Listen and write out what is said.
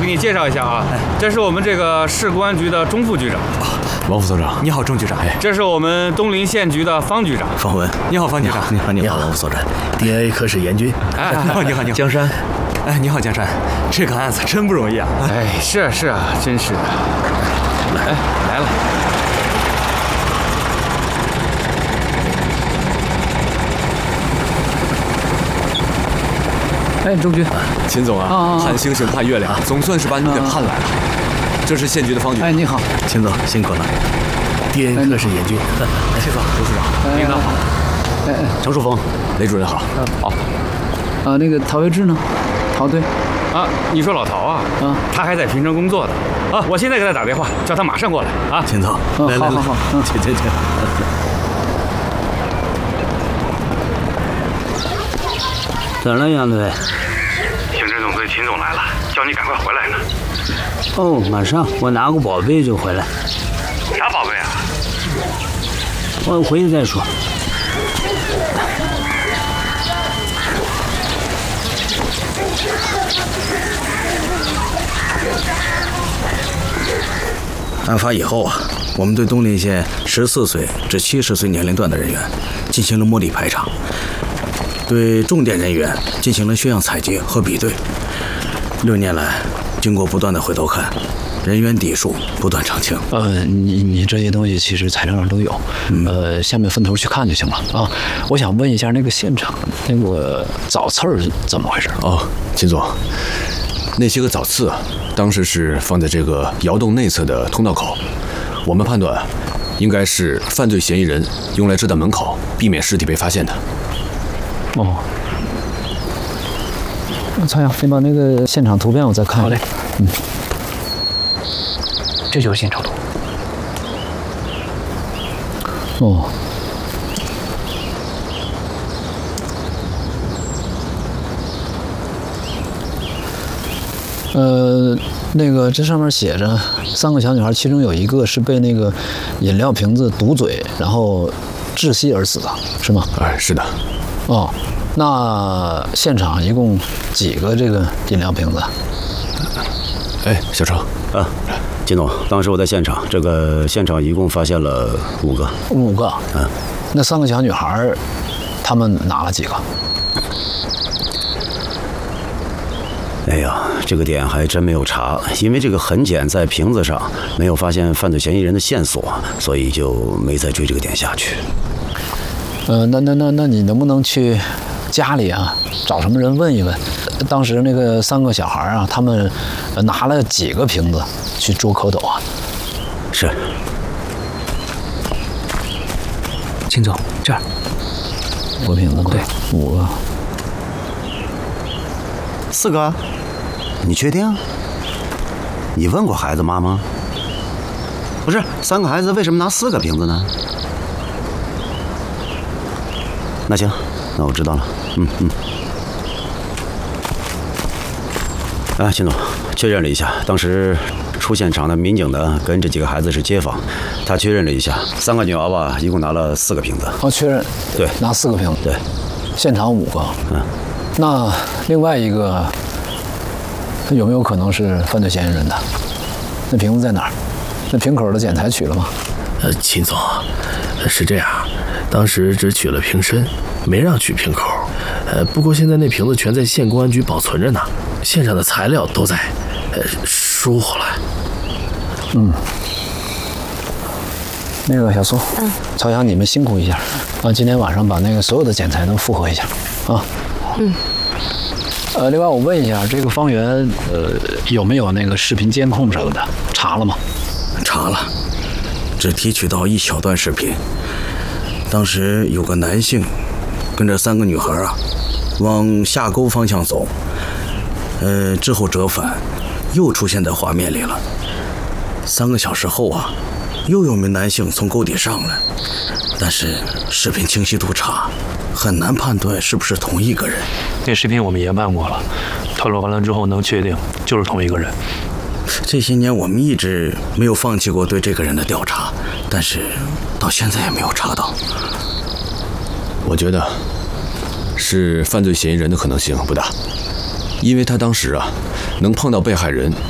给你介绍一下啊，这是我们这个市公安局的钟副局长。 王副所长，你好，钟局长。 这是我们东陵县局的方局长。 方文， 你好，方局长。 你好，王副所长。DNA 科室严军。 你好。 江山。 你好，江山。这个案子真不容易啊。 是啊，真是的。来了。 钟局， 秦总啊，盼星星盼月亮，总算是把你给盼来了。这是县局的方局。 你好， 秦总辛苦了。DNA 科室严军。 秦总，周处长，领导好。 程树峰， 雷主任好。 好。那个陶维志呢？陶队。 你说老陶啊？他还在平城工作呢。我现在给他打电话，叫他马上过来啊。 秦总，来， 好， 请。 怎么了，杨队？ 刑侦总队秦总来了，叫你赶快回来呢。 马上，我拿个宝贝就回来。 啥宝贝啊？ 我回去再说。 案发以后啊，我们对东陵县14岁至70岁年龄段的人员进行了模拟排查，对重点人员进行了血样采集和比对。6年来，经过不断的回头看，人员底数不断澄清。 你这些东西其实材料上都有，下面分头去看就行了啊。我想问一下，那个现场那个枣刺儿怎么回事？ 秦总，那些个枣刺啊，当时是放在这个窑洞内侧的通道口，我们判断应该是犯罪嫌疑人用来遮挡门口，避免尸体被发现的。 曹阳，你把那个现场图片我再看。好嘞。这就是现场图。那个这上面写着3个小女孩，其中有一个是被那个饮料瓶子堵嘴，然后窒息而死的，是吗？ 是的。 那现场一共几个这个饮料瓶子？ 小程金总，当时我在现场，这个现场一共发现了5个。 5个。那3个小女孩，她们拿了几个？ 哎呀，这个点还真没有查，因为这个痕检在瓶子上没有发现犯罪嫌疑人的线索，所以就没再追这个点下去。 那你能不能去家里啊，找什么人问一问，当时那个3个小孩啊，他们拿了几个瓶子去捉蝌蚪啊？ 是。 秦总，这儿 5个瓶子吗？ 对 ，5个。 4个？你确定？你问过孩子妈吗？不是，3个孩子为什么拿4个瓶子呢？那行，那我知道了。秦总，确认了一下，当时出现场的民警呢，跟这几个孩子是街坊，他确认了一下，3个女娃娃一共拿了4个瓶子。 确认。 对， 拿4个瓶子。 对， 现场5个。那另外一个，他有没有可能是犯罪嫌疑人的？那瓶子在哪儿？那瓶口的检材取了吗？ 秦总，是这样，当时只取了瓶身，没让取瓶口。不过现在那瓶子全在县公安局保存着呢，现场的材料都在疏回来。 那个小苏，曹阳，你们辛苦一下啊！今天晚上把那个所有的检材都复核一下啊。另外我问一下，这个方圆有没有那个视频监控什么的？查了吗？ 查了，只提取到一小段视频。当时有个男性跟着3个女孩啊，往下沟方向走，之后折返，又出现在画面里了。3个小时后啊，又有名男性从沟底上来，但是视频清晰度差，很难判断是不是同一个人。 那视频我们也办过了，讨论完了之后能确定就是同一个人。 这些年我们一直没有放弃过对这个人的调查，但是到现在也没有查到。 我觉得是犯罪嫌疑人的可能性不大，因为他当时啊能碰到被害人